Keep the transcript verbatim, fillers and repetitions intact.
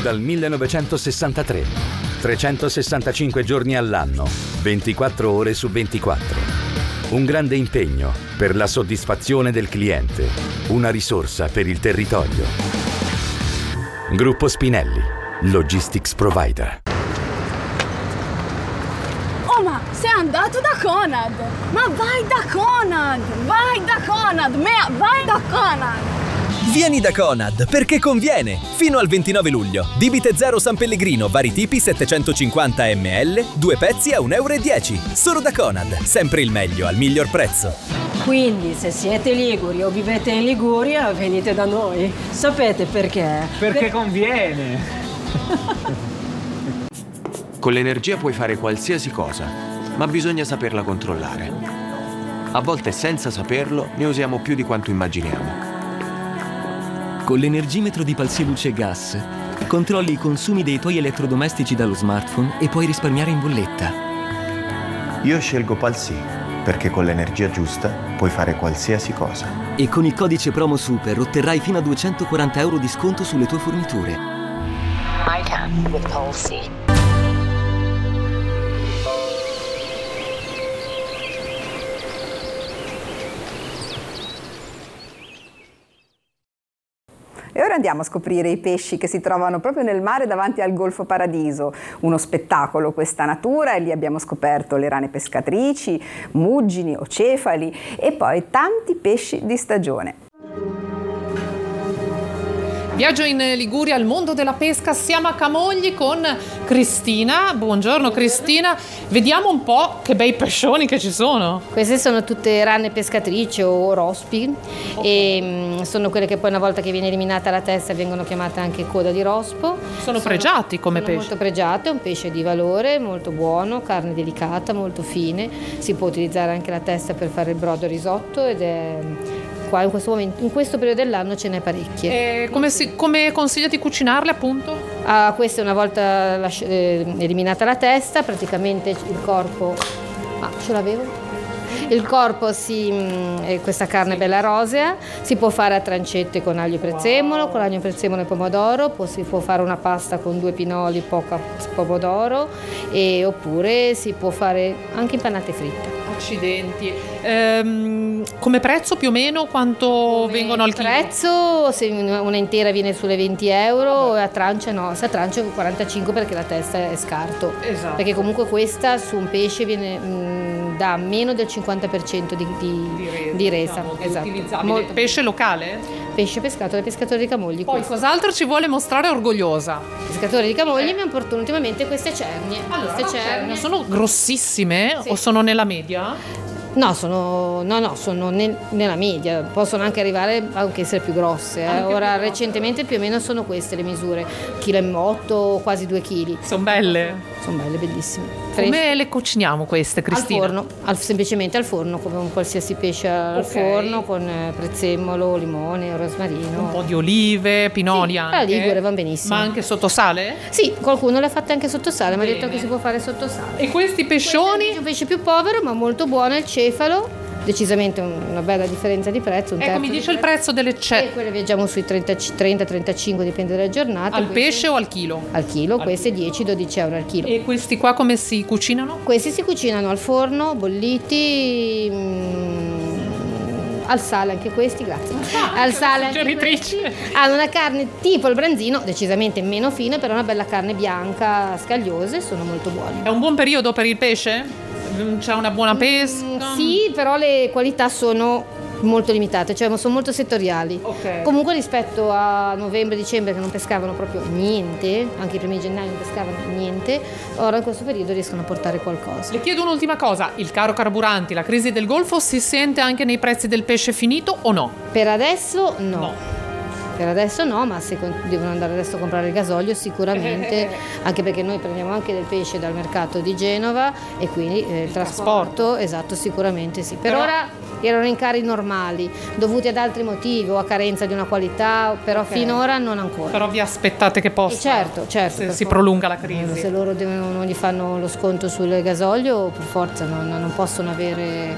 dal millenovecentosessantatré. trecentosessantacinque giorni all'anno, ventiquattro ore su ventiquattro. Un grande impegno per la soddisfazione del cliente, una risorsa per il territorio. Gruppo Spinelli, Logistics Provider. Oh, ma sei andato da Conad! Ma vai da Conad! Vai da Conad! Mea, vai da Conad! Vieni da Conad perché conviene! Fino al ventinove luglio. Bibite zero San Pellegrino, vari tipi settecentocinquanta millilitri, due pezzi a un euro e dieci. Solo da Conad, sempre il meglio al miglior prezzo. Quindi se siete liguri o vivete in Liguria, venite da noi. Sapete perché? Perché per... conviene! Con l'energia puoi fare qualsiasi cosa, ma bisogna saperla controllare. A volte senza saperlo ne usiamo più di quanto immaginiamo. Con l'energimetro di Palsy Luce e Gas controlli i consumi dei tuoi elettrodomestici dallo smartphone e puoi risparmiare in bolletta. Io scelgo Palsy perché con l'energia giusta puoi fare qualsiasi cosa. E con il codice promo Super otterrai fino a duecentoquaranta euro di sconto sulle tue forniture. I can with Palsy. E ora andiamo a scoprire i pesci che si trovano proprio nel mare davanti al Golfo Paradiso. Uno spettacolo questa natura, e lì abbiamo scoperto le rane pescatrici, muggini, ocefali e poi tanti pesci di stagione. Viaggio in Liguria al mondo della pesca, siamo a Camogli con Cristina. Buongiorno Cristina, vediamo un po' che bei pescioni che ci sono. Queste sono tutte rane pescatrici o rospi, okay. E mh, sono quelle che poi una volta che viene eliminata la testa vengono chiamate anche coda di rospo. Sono, sono pregiati come sono pesci. Molto pregiate, è un pesce di valore, molto buono, carne delicata, molto fine. Si può utilizzare anche la testa per fare il brodo risotto ed è... Qua in questo momento, in questo periodo dell'anno ce n'è parecchie. E come, si, come consiglia di cucinarle appunto? Ah, queste una volta lasci- eh, eliminata la testa, praticamente il corpo. Ah, ce l'avevo? Il corpo si, mh, questa carne bella rosea, si può fare a trancette con aglio e prezzemolo, wow. Con aglio, prezzemolo e pomodoro, poi si può fare una pasta con due pinoli, poca pomodoro, e, oppure si può fare anche impanate fritte. Accidenti. Ehm, come prezzo più o meno quanto come vengono al chilo? Il prezzo, se una intera viene sulle venti euro, e a trancia no, se a trancia quarantacinque perché la testa è scarto. Esatto. Perché comunque questa su un pesce viene mh, da meno del cinquanta per cento di, di, di resa. Di resa. Diciamo, esatto. Utilizzabile. Molto pesce locale? Pesce pescato dai pescatori di Camogli. Poi questo. Cos'altro ci vuole mostrare orgogliosa? I pescatori di Camogli eh. mi hanno portato ultimamente queste cernie. Allora, queste cernie sono grossissime, sì. O sono nella media? No, sono, no, no, sono nel, nella media, possono anche arrivare anche essere più grosse. Eh. Ora più recentemente più o meno sono queste le misure, chilo e otto, quasi due chili. Sono belle? Sono belle, bellissime. Come Fresche. Le cuciniamo queste, Cristina? Al forno, al, semplicemente al forno, come un qualsiasi pesce al okay. forno, con prezzemolo, limone, rosmarino. Un po' di olive, pinoli sì, anche. La ligure vanno benissimo. Ma anche sotto sale? Sì, qualcuno le ha fatte anche sotto sale, mi ha detto che si può fare sotto sale. E questi pescioni? È un pesce più povero ma molto buono, il cefalo. Decisamente una bella differenza di prezzo. Un ecco, mi dice il prezzo delle cefalo. E quelle viaggiamo sui trenta trentacinque, dipende dalle giornate. Al questi, pesce o al chilo? Al chilo, al queste chilo. dieci dodici euro al chilo. E questi qua come si cucinano? Questi si cucinano al forno, bolliti, mh, al sale anche questi, grazie. Ah, al sale anche questi. Hanno una carne tipo il branzino, decisamente meno fine, però una bella carne bianca, scagliose, sono molto buoni. È un buon periodo per il pesce? C'è una buona pesca? Mm, sì, però le qualità sono molto limitate, cioè sono molto settoriali. Okay. Comunque rispetto a novembre-dicembre che non pescavano proprio niente, anche i primi gennaio non pescavano niente, ora in questo periodo riescono a portare qualcosa. Le chiedo un'ultima cosa, il caro carburanti, la crisi del Golfo si sente anche nei prezzi del pesce finito o no? Per adesso no. no. Per adesso no, ma se devono andare adesso a comprare il gasolio sicuramente, anche perché noi prendiamo anche del pesce dal mercato di Genova e quindi eh, il trasporto, trasporto, esatto, sicuramente sì. Per però... ora erano rincari normali, dovuti ad altri motivi o a carenza di una qualità, però okay. finora non ancora. Però vi aspettate che possa? E certo, certo. Se si prolunga la crisi. Se loro devono, non gli fanno lo sconto sul gasolio, per forza non, non possono avere